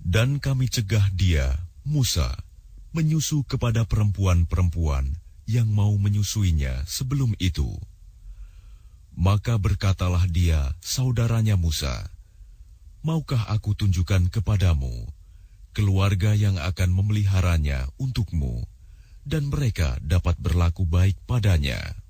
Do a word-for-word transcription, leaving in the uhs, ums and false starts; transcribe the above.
Dan kami cegah dia, Musa, menyusu kepada perempuan-perempuan yang mau menyusuinya sebelum itu. Maka berkatalah dia, saudaranya Musa, maukah aku tunjukkan kepadamu keluarga yang akan memeliharanya untukmu, dan mereka dapat berlaku baik padanya?